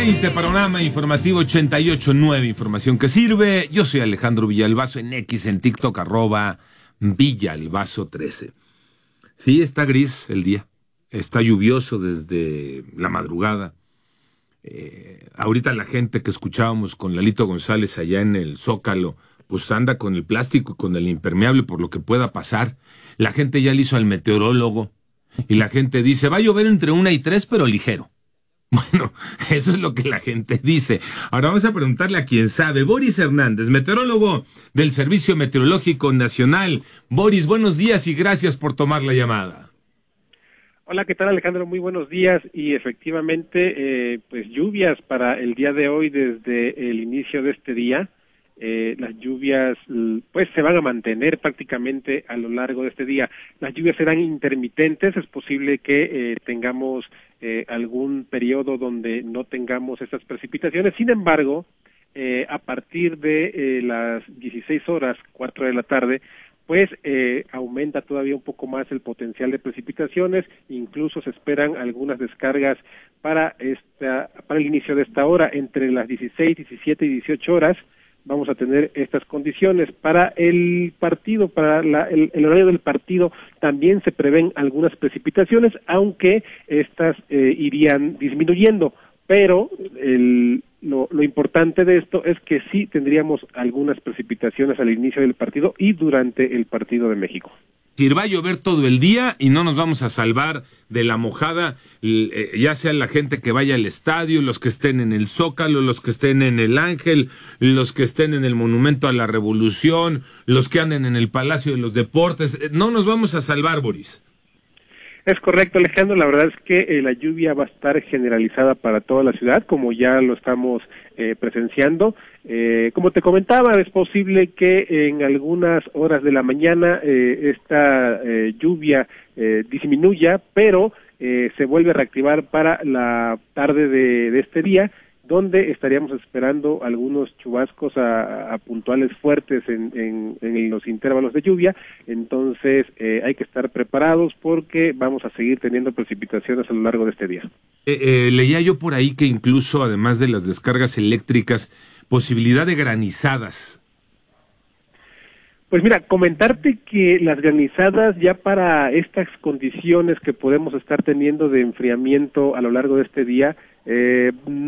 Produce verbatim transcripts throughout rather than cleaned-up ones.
veinte, panorama informativo ochenta y ocho punto nueve, información que sirve. Yo soy Alejandro Villalbazo, en X, en TikTok, arroba Villalbazo trece. Sí, está gris el día, está lluvioso desde la madrugada. Eh, ahorita la gente que escuchábamos con Lalito González allá en el Zócalo, pues anda con el plástico y con el impermeable por lo que pueda pasar. La gente ya le hizo al meteorólogo y la gente dice, va a llover entre una y tres, pero ligero. Bueno, eso es lo que la gente dice. Ahora vamos a preguntarle a quien sabe. Boris Hernández, meteorólogo del Servicio Meteorológico Nacional. Boris, buenos días y gracias por tomar la llamada. Hola, ¿qué tal, Alejandro? Muy buenos días. Y efectivamente, eh, pues lluvias para el día de hoy desde el inicio de este día. Eh, las lluvias pues se van a mantener prácticamente a lo largo de este día. Las lluvias serán intermitentes, es posible que eh, tengamos eh, algún periodo donde no tengamos estas precipitaciones. Sin embargo, eh, a partir de eh, las dieciséis horas, cuatro de la tarde, pues eh, aumenta todavía un poco más el potencial de precipitaciones. Incluso se esperan algunas descargas para esta para el inicio de esta hora, entre las dieciséis, diecisiete y dieciocho horas. Vamos a tener estas condiciones. Para el partido, para la, el, el horario del partido, también se prevén algunas precipitaciones, aunque estas eh, irían disminuyendo, pero el, lo, lo importante de esto es que sí tendríamos algunas precipitaciones al inicio del partido y durante el partido de México. Si va a llover todo el día y no nos vamos a salvar de la mojada, eh, ya sea la gente que vaya al estadio, los que estén en el Zócalo, los que estén en el Ángel, los que estén en el Monumento a la Revolución, los que anden en el Palacio de los Deportes, no nos vamos a salvar, Boris. Es correcto, Alejandro, la verdad es que eh, la lluvia va a estar generalizada para toda la ciudad, como ya lo estamos eh, presenciando. Eh, como te comentaba, es posible que en algunas horas de la mañana eh, esta eh, lluvia eh, disminuya, pero eh, se vuelve a reactivar para la tarde de, de este día, donde estaríamos esperando algunos chubascos a, a puntuales fuertes en, en, en los intervalos de lluvia. Entonces eh, hay que estar preparados porque vamos a seguir teniendo precipitaciones a lo largo de este día. Eh, eh, leía yo por ahí que incluso, además de las descargas eléctricas, posibilidad de granizadas. Pues mira, comentarte que las granizadas ya para estas condiciones que podemos estar teniendo de enfriamiento a lo largo de este día, eh,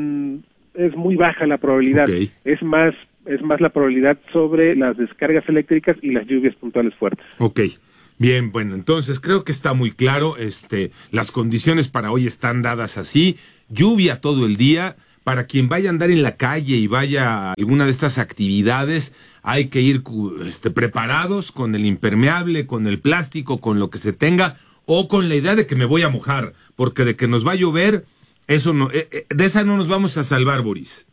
es muy baja la probabilidad. Okay. Es más, es más la probabilidad sobre las descargas eléctricas y las lluvias puntuales fuertes. Ok. Bien, bueno, entonces creo que está muy claro, este, las condiciones para hoy están dadas así, lluvia todo el día. Para quien vaya a andar en la calle y vaya a alguna de estas actividades, hay que ir este, preparados con el impermeable, con el plástico, con lo que se tenga, o con la idea de que me voy a mojar, porque de que nos va a llover, eso no, eh, eh, de esa no nos vamos a salvar, Boris.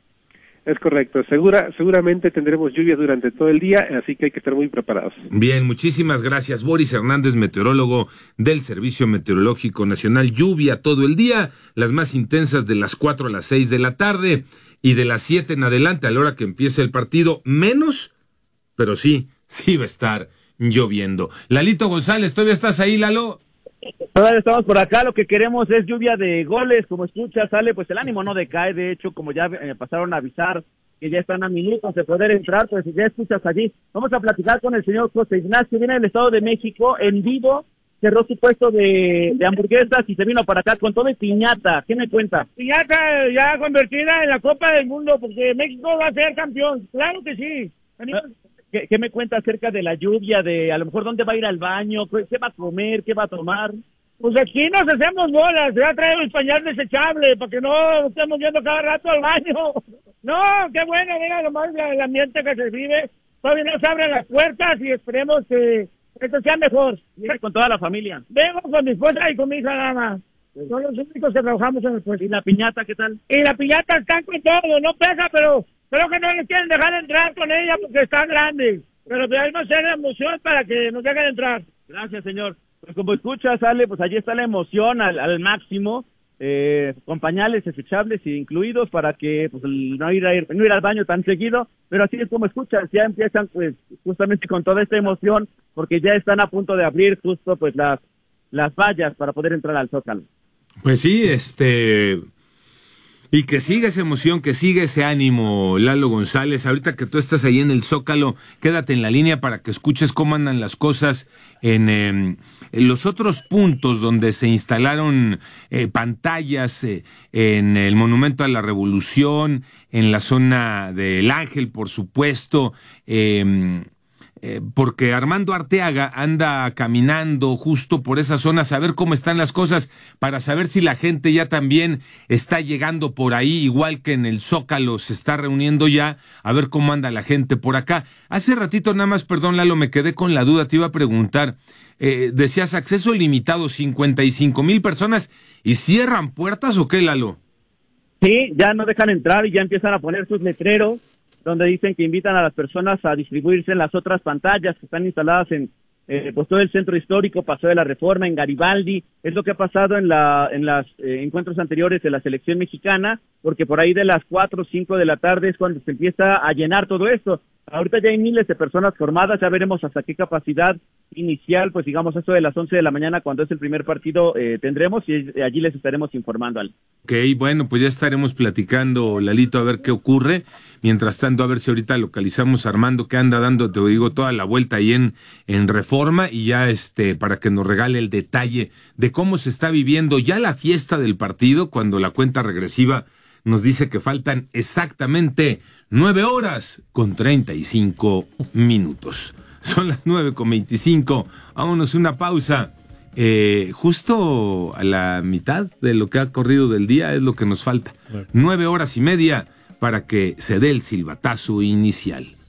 Es correcto, Segura, seguramente tendremos lluvias durante todo el día, así que hay que estar muy preparados. Bien, muchísimas gracias. Boris Hernández, meteorólogo del Servicio Meteorológico Nacional. Lluvia todo el día, las más intensas de las cuatro a las seis de la tarde y de las siete en adelante, a la hora que empiece el partido, menos, pero sí, sí va a estar lloviendo. Lalito González, ¿todavía estás ahí, Lalo? Todavía estamos por acá, lo que queremos es lluvia de goles, como escuchas, sale, pues el ánimo no decae, de hecho, como ya eh, pasaron a avisar que ya están a minutos de poder entrar, pues ya escuchas allí. Vamos a platicar con el señor José Ignacio, viene del Estado de México, en vivo, cerró su puesto de, de hamburguesas y se vino para acá con todo y piñata. ¿Qué me cuenta? Piñata ya convertida en la Copa del Mundo, porque México va a ser campeón, claro que sí. Venimos... ¿Qué, ¿Qué me cuenta acerca de la lluvia, de a lo mejor dónde va a ir al baño, qué va a comer, qué va a tomar? Pues aquí nos hacemos bolas, ya traemos pañal desechable para que no estemos yendo cada rato al baño. No, qué bueno, mira nomás el ambiente que se vive. Todavía no se abren las puertas y esperemos que esto sea mejor. ¿Viene con toda la familia? Vengo con mi esposa y con mi hija dama. Son los únicos que trabajamos en el puesto. ¿Y la piñata qué tal? Y la piñata está con todo, no pesa, pero creo que no les quieren dejar entrar con ella porque está grande. Pero debemos hacer la emoción para que nos dejen entrar. Gracias, señor. Pues como escuchas, Ale, pues allí está la emoción al, al máximo, eh, con pañales desechables incluidos para que pues el, no, ir a ir, no ir al baño tan seguido, pero así es como escuchas, ya empiezan pues justamente con toda esta emoción, porque ya están a punto de abrir justo pues las, las vallas para poder entrar al Zócalo. Pues sí, este... Y que siga esa emoción, que siga ese ánimo, Lalo González. Ahorita que tú estás ahí en el Zócalo, quédate en la línea para que escuches cómo andan las cosas en, eh, en los otros puntos donde se instalaron eh, pantallas, eh, en el Monumento a la Revolución, en la zona del Ángel, por supuesto, eh, Eh, porque Armando Arteaga anda caminando justo por esa zona a saber cómo están las cosas, para saber si la gente ya también está llegando por ahí, igual que en el Zócalo se está reuniendo ya, a ver cómo anda la gente por acá. Hace ratito nada más, perdón Lalo, me quedé con la duda, te iba a preguntar, eh, decías acceso limitado, cincuenta y cinco mil personas, ¿y cierran puertas o qué, Lalo? Sí, ya no dejan entrar y ya empiezan a poner sus letreros donde dicen que invitan a las personas a distribuirse en las otras pantallas que están instaladas en eh, pues todo el centro histórico, Paseo de la Reforma, en Garibaldi. Es lo que ha pasado en la en los eh, encuentros anteriores de la selección mexicana, porque por ahí de las cuatro o cinco de la tarde es cuando se empieza a llenar todo esto. Ahorita ya hay miles de personas formadas, ya veremos hasta qué capacidad inicial, pues digamos esto de las once de la mañana, cuando es el primer partido, eh, tendremos, y allí les estaremos informando. Al. Ok, bueno, pues ya estaremos platicando, Lalito, a ver qué ocurre. Mientras tanto, a ver si ahorita localizamos a Armando, que anda dando, te digo, toda la vuelta ahí en, en Reforma, y ya este, para que nos regale el detalle de cómo se está viviendo ya la fiesta del partido, cuando la cuenta regresiva nos dice que faltan exactamente nueve horas con treinta y cinco minutos. Son las nueve con veinticinco. Vámonos una pausa. Eh, justo a la mitad de lo que ha corrido del día es lo que nos falta. Nueve horas y media para que se dé el silbatazo inicial.